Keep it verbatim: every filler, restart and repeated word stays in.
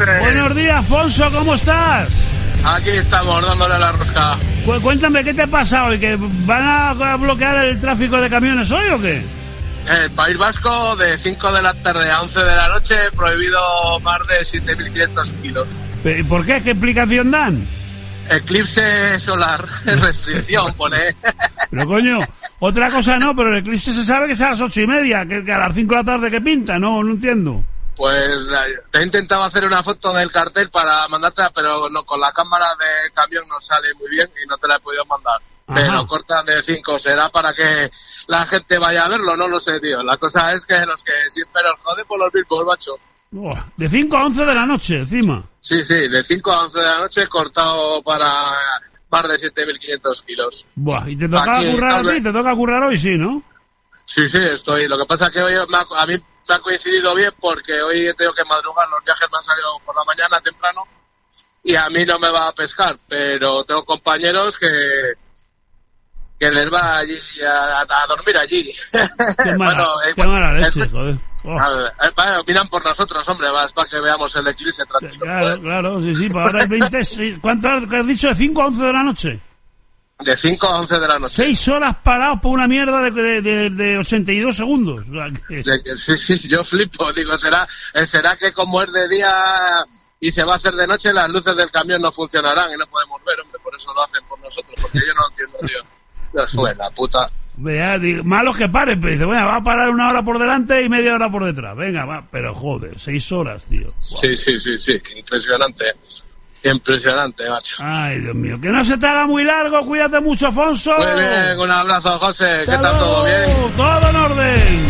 José. Buenos días, Afonso, ¿cómo estás? Aquí estamos, dándole la rosca. Cu- cuéntame, ¿qué te pasa hoy? ¿Que van a bloquear el tráfico de camiones hoy o qué? En el País Vasco, de cinco de la tarde a once de la noche, prohibido más de siete mil quinientos kilos. ¿Y por qué? ¿Qué explicación dan? Eclipse solar, restricción, pone. Pero coño, otra cosa no, pero el eclipse se sabe que es a las ocho y media, que, que a las cinco de la tarde que pinta, no, no entiendo. Pues te he intentado hacer una foto del cartel para mandártela, pero no, con la cámara de camión no sale muy bien y no te la he podido mandar. Ajá. Pero cortan de cinco, será para que la gente vaya a verlo, no lo sé, tío. La cosa es que los que siempre nos joden por los mismos, macho. Buah, de cinco a once de la noche, encima. Sí, sí, de cinco a once de la noche cortado para más de siete mil quinientos kilos. Buah, ¿y te toca Aquí, currar a tal ti? vez- ¿Te toca currar hoy? Sí, ¿no? Sí, sí, estoy. Lo que pasa es que hoy me ha- a mí me ha coincidido bien porque hoy he tenido que madrugar, los viajes me han salido por la mañana temprano y a mí no me va a pescar, pero tengo compañeros que que les va allí a, a dormir allí. Qué mala, Bueno, eh, qué mala leche, escu- joder. Oh, a ver, eh, bueno, miran por nosotros, hombre, vas para que veamos el eclipse tranquilo. claro, joder. claro, sí, sí, pero ahora es veinte... sí, ¿Cuánto has has dicho? ¿De cinco a once de la noche? De cinco a once de la noche. Seis horas parados por una mierda de, de, de, de ochenta y dos segundos. O sea, que- De que- sí, sí, yo flipo. Digo, será, eh, será que como es de día y se va a hacer de noche, las luces del camión no funcionarán y no podemos ver, hombre. Por eso lo hacen por nosotros, porque yo no lo entiendo, tío. Dios, joder, la puta. Vea, digo, malos que paren, pero dice, bueno, va a parar una hora por delante y media hora por detrás. Venga, va, pero joder, seis horas, tío. Guau. Sí, sí, sí, sí. Impresionante. Impresionante, macho. Ay, Dios mío, que no se te haga muy largo, cuídate mucho, Afonso. Muy bien, un abrazo, José. ¿Qué Hasta tal? ¿Todo luego, bien? Todo en orden.